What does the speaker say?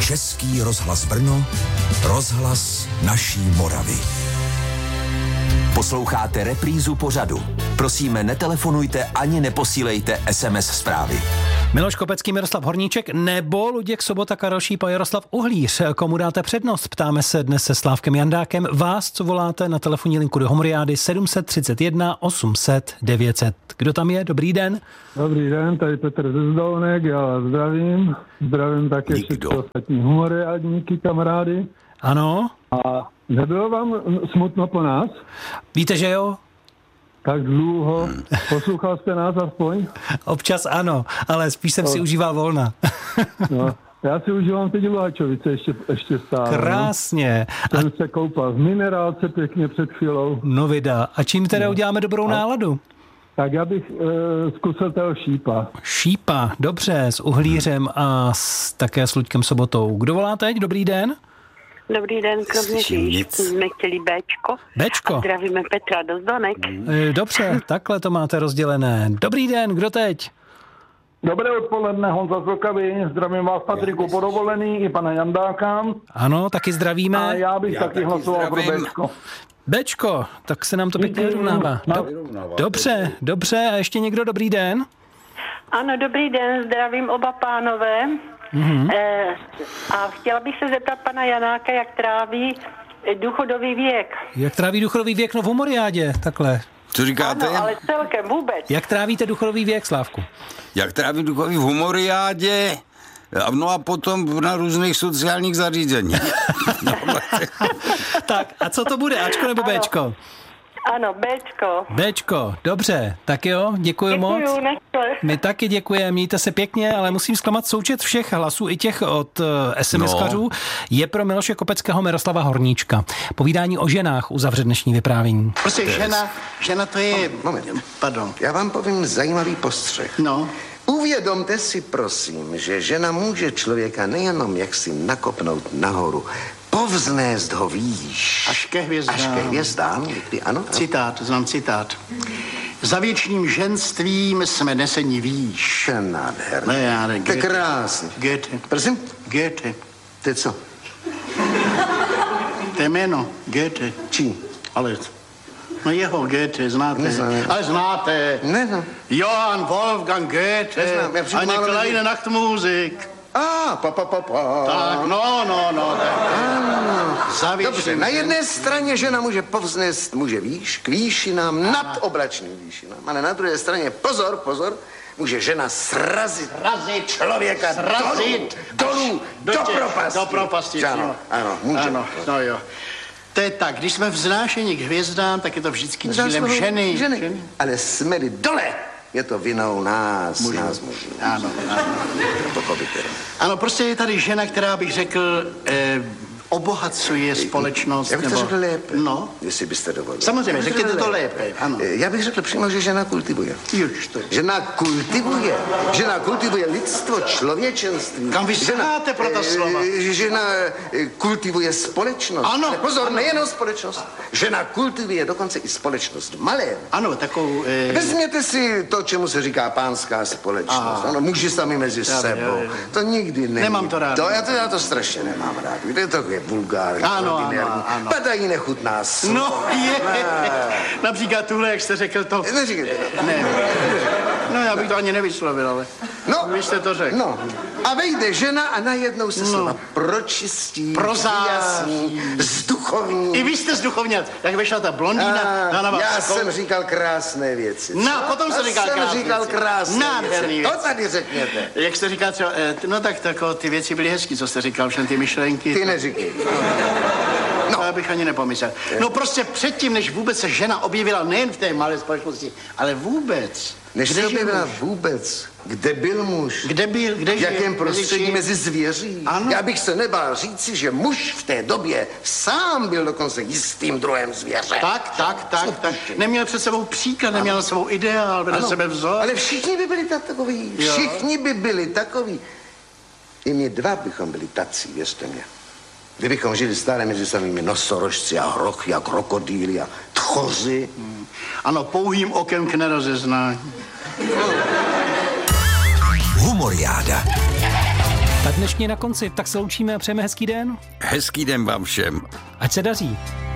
Český rozhlas Brno, rozhlas naší Moravy. Posloucháte reprízu pořadu. Prosíme, netelefonujte ani neposílejte SMS zprávy. Miloš Kopecký, Miroslav Horníček nebo Luděk Sobota, Karel Šíp a Jaroslav Uhlíř. Komu dáte přednost? Ptáme se dnes se Slávkem Jandákem. Vás, co voláte na telefonní linku do Homoriády 731 800 900. Kdo tam je? Dobrý den. Dobrý den, tady Petr ze Zdolnek, já vás zdravím. Zdravím také všechny ostatní homoriádníky, kamarády. Ano. A nebylo vám smutno po nás? Víte, že jo? Tak dlouho. Poslouchal jste nás aspoň? Občas ano, ale spíš jsem si užíval volna. No, já si užívám teď Luhačovice ještě stále. Krásně. No. Jsem se koupal v minerálce pěkně před chvílou. No vida. A čím teda uděláme dobrou náladu? Tak já bych zkusil toho Šípa. Šípa, dobře, s Uhlířem a také s Luďkem Sobotou. Kdo volá teď? Dobrý den. Dobrý den, kromě jsme chtěli Béčko. Béčko. A zdravíme Petra do Zdonek. Dobře, takhle to máte rozdělené. Dobrý den, kdo teď? Dobré odpoledne, Honza z Vlkavy. Zdravím vás, Patriku, po dovolený i pana Jandáka. Ano, taky zdravíme. A já bych taky hlasoval pro Béčko. Béčko, tak se nám to pěkně vyrovnává. Dobře. A ještě někdo? Dobrý den. Ano, dobrý den, zdravím oba pánové. Mm-hmm. A chtěla bych se zeptat pana Janáka, jak tráví důchodový věk. Jak tráví důchodový věk? No v Homoriádě, takhle. Co říkáte? Ano, ale celkem vůbec. Jak trávíte důchodový věk, Slávku? Jak trávím důchodový v Homoriádě? No a potom na různých sociálních zařízeních. Tak, a co to bude? Ačko nebo Béčko? Ano, Béčko. Béčko, dobře. Tak jo, děkuji moc. My taky děkujeme, mějte se pěkně, ale musím zklamat součet všech hlasů, i těch od SMS-kařů. Je pro Miloše Kopeckého Miroslava Horníčka. Povídání o ženách uzavře dnešní vyprávění. Prostě žena to je... Moment. Pardon. Já vám povím zajímavý postřeh. No. Uvědomte si, prosím, že žena může člověka nejenom jaksi nakopnout nahoru, povznést ho výš. Až ke hvězdám. Někdy, ano. Citát, znám citát. Za věčným ženstvím jsme neseni výš. Nádherný. To je krásný. Goethe. Prosím? Goethe. To je co? To je jméno. Goethe. Čí? Ale... No jeho Goethe, znáte. Neznám. Ale znáte. Neznám. Johann Wolfgang Goethe. Eine kleine Nachtmusik. Pa. Tak, no. Dobře, na jedné straně žena může povznést muže výš, k výšinám, nad oblačným výšinám, ale na druhé straně, pozor, může žena srazit člověka dolů, do propasti. Ano, může. Ano, no jo. To je tak, když jsme vznášeni k hvězdám, tak je to vždycky dílem ženy. Ale jsme-li dole, je to vinou nás mužů. Ano. Ano, prostě je tady žena, která bych řekl, obohacuje společnost. Já bych to řekl lépe, jestli byste dovolili. Samozřejmě, řekněte to lépe, ano. Já bych řekl přímo, že žena kultivuje. Žena kultivuje lidstvo, člověčenství. Kam vy saháte pro ta slova? Žena kultivuje společnost. Ano. Pozor, nejenom společnost. Žena kultivuje dokonce i společnost malé. Ano, takovou... Vezměte si to, čemu se říká pánská společnost. Ano, muži sami mezi sebou. To nikdy není. Nemám to rád. Já to strašně nemám rád. Víte, to je vulgární, ordinární. Padají nechutná slova. No, například tuhle, jak jste řekl to. Neříkejte to. Ne. No, já bych to ani nevyslovil, ale... Vy jste to řekl. A vejde žena a najednou se slova pročistí, vyjasní, zduchovní. I vy jste zduchovněl. Jak vešla ta blondýna, na vás. Já jsem říkal krásné věci. Potom jste říkal krásné věci. To tady řekněte. Jak jste říkal třeba, tak ty věci byly hezký, co jste říkal, všem ty myšlenky. Ty neříkej. To já bych ani nepomyslel. No prostě předtím, než vůbec se žena objevila nejen v té malé společnosti, ale vůbec. Než se objevila vůbec, kde byl muž? V jakém prostředí mezi zvěří? Ano. Já bych se nebál říci, že muž v té době sám byl dokonce jistým druhem zvěře. Tak. Neměl před sebou příklad, neměl na sebou ideál, vedle sebe vzor. Ale všichni by byli takoví. Všichni by byli takoví. I my dva bychom byli tací, věřte mě. Kdybychom žili stále mezi samými nosorožci a hrochy a krokodýly a tchoři. Ano, pouhým okem k nerozeznání. Humoriáda. A dnešně na konci, tak se loučíme a přejeme hezký den. Hezký den vám všem. Ať se daří.